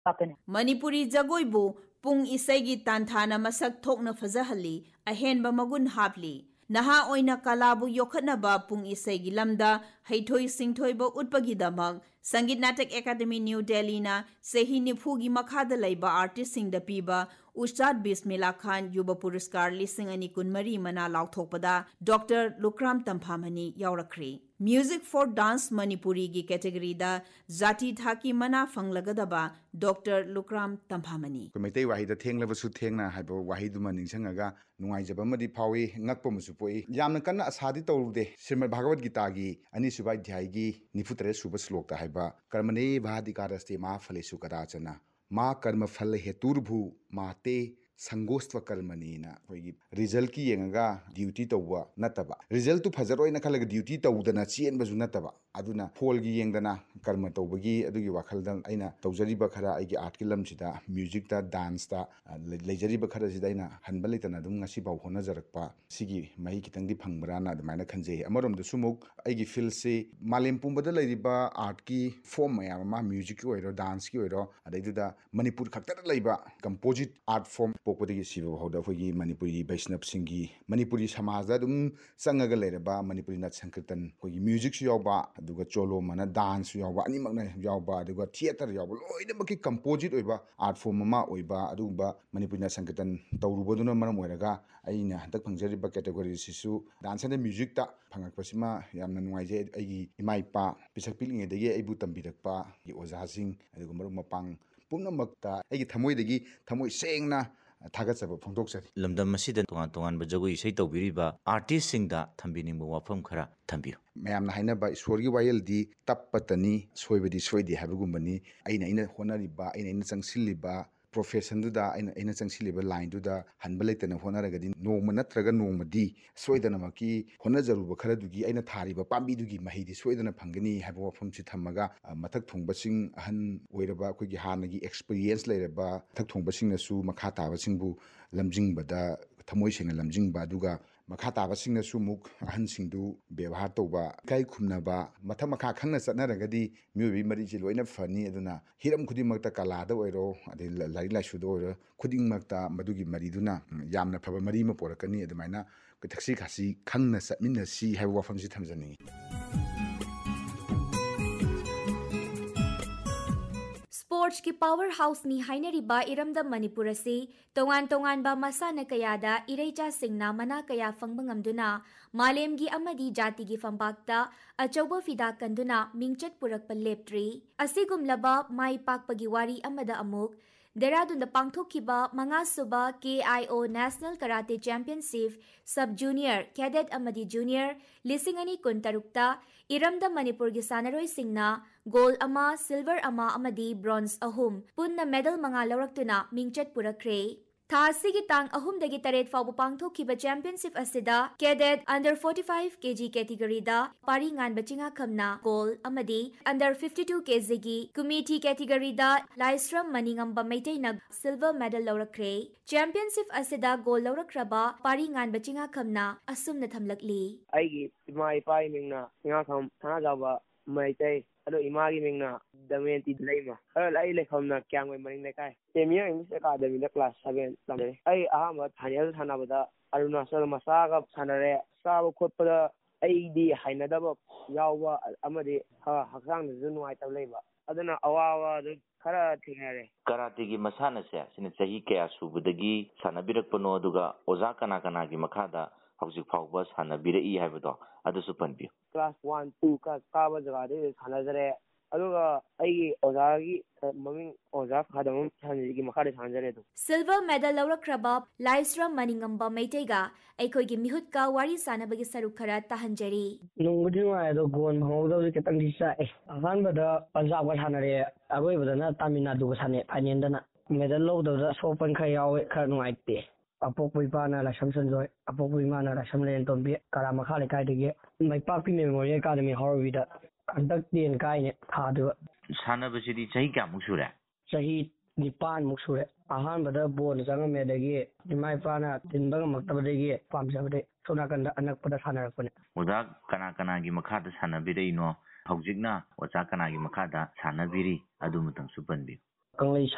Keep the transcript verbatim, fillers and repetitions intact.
Manipuri Jagoibu Pung Isegi Tantana Masak Tokna Fazahali Ahenba Magun Hapli Naha Oina Kalabu Yokatnaba Pung Isegi Lamda Haitoi Singtoiba Utpagidamag Sangit Natak Academy New Delhi na Sehi Nipugi Makhada Laiba Artist Sing the Piba Ustad Bismillah Khan Yuba Puraskar Lising Ani Kunmari Mana Lautokpada Doctor Lukram Tamphamani Yaurakri Music for Dance Manipuri gi category da Zati Thaki Mana Fanglagadaba Doctor Lukram Tamphamani Kumitai Wahida Tenglevasu Tengna Hypo Wahiduma Ninsangaga Nuaijabamadi Pawi Nakpomusupui Yamakana Asadi Tolude Srimad Bhagavad Gita gi Anisubai Dhyaigi Nifutre Subasloka Hyba Karmane Vahadikaraste Ma Fale Sukarachana Ma Karma Fale Heturbu Ma Te Sangostva Karmanina result ki yenga duty tawwa nataba result tu fajaroi na khalaga duty tawdana chen bazu nataba aduna phol gi yengdana karma tawbagi adugi wakhaldan aina tawjariba khara aigi art ki lamsida music ta dance ta lejariba khara sida aina hanbalitana dum ngasi baw hona jarakpa sigi mai kitangdi phangbrana admaina khanje amarom du sumuk aigi feel se malem pumbada leiriba art ki form maya ma music ki oiro dance ki oiro adaiduda manipur khakta leiba composite art form Pokpadi Siva Hoda Fugi, Manipuri, Baisnap Singi, Manipuri Samaza, Dum Sangaga Leraba, Manipuri Nat Sankirtan, Fugi music Yoba, Duga Cholo, Mana dance Yoba, Animagna Yoba, Duga theatre Yoba, Oidamaki composite Oba, art form Mama Oiba, Aduba, Manipuri Nat Sankirtan, Tauruboduna Maramoraga, Aina, the Pangeriba category Sisu, dance and music ta, Pangakasima, Yamanuaje, Agi, Imaipa, Pisapilling, the Ye Ebutam Bidakpa, Ozazing, and the Gumapang, Punamakta, Agi Tamoidagi, Tamoy saying na. Tagatsa Pondoxet. Lamdam Masida Tongan Tongan Bajago Saito Biriba, artist sing da Tambini Wafam Kara, Tambu. Mayam Haina by Swori Wildi, Tapatani, Soybadi Swedi Habugumbani, Aina in a Honariba, in a Sang Siliba, profession to da in a Sang Siliba line to the Hanbalet and Honaragadin, no Manatraga no Madi, Swedanamaki, Honazaruba Karadugi, Aina Tariba, Bambidugi, Mahidi, Sweden Pangani, have from Chitamaga, Matak Tongbasing, Han Wedaba, Kugi Hanagi, experience later ba, Tak Tongbasing Nasu, Makata, Singbu, Lamjing Bada, Tamoising and Lamjing Baduga. Makata Basing Sumuk, Hansindu, Bevato, Kai Kumnaba, Matamaka Kana Sanaragadi, Mubi Marijiloina Fani, Aduna, Hiram Kudimakta Kalada Oiro, the Laila Shudora, Kudimakta, Madugi Mariduna, Yamna Pabamarima Porakani, the Mina, Kutaxi Kasi, Kana Satmina, see have Wafam Sitamzani. Sports ki powerhouse ni hainariba iramda Manipur asi tongan tongan ba masana kayada irecha singna mana kaya fangbangam malem gi amadi jati gi fambakta achauba fida kanduna mingchat purak paleptri asigum laba mai pak pagiwari amada amuk Dehradun da pangthokkiba manga suba K I O National Karate Championship Sub Junior Cadet amadi Junior lisingani kuntarukta iramda Manipur gi sanaroi singna gold ama silver ama amadi bronze ahum punna medal manga lawraktuna mingchat purakre Thasigi tang ahum dagi taret faubu pangthokkiba championship asida cadet under forty-five kilograms category da pari ngan bachinga khamna gold amadi under fifty-two kilograms gi committee category da Laisram Maningamba Maitena silver medal lawrakre championship asida gold lawrakraba pari ngan bachinga khamna asumna thamlakli aigi imai pai mingna nga kham thana jawa maitai ado imagi mingna damenti leima ala ai le khamna kyangwe maring le kai Premier English Academy da class seven tamre ai ahama thanial thanabada Arunachal masaga thanare sabu khotpada ai di hainadaba yawa amadi ha haksang du nuai tab leiba aduna awawa khara thinare Karate gi masana se sine chahi kaya subudagi sanabirakpano aduga oza kana kana gi makhada hauzik phawba sanabirai haibado adusu panbi class one two ka kaba jaga de sanajare aduga ai ozagi maming oza khadam thanji makhade sanjare do silver medal lawrakraba Laisram Maningamba Maitega aikoi gi mihut ka wari sanabagi saruk khara tahanjari nungudi wa do gon bhawdo ke tang disa e ahan bada Punjab ga sanare agoi badana Tamil Nadu ga sane anendana medal lawdo da sopan kha yawe kha nuaite apokpui pana la samsanjoi apokpui mana la samlen tombi karama khale kai de mai pakpi memorial academy horwida antak den kai ne thadu sanabasidi chahi kya musure chahi nipan muksure ahan bada bon janga me degi mai pana tinbang maktab degi pamjabde sona kanda anak pada sanarakone oda kana kana gi makhada sanabirei no haujikna ocha kana gi makhada sanabiri adu mutang supanbi kanglei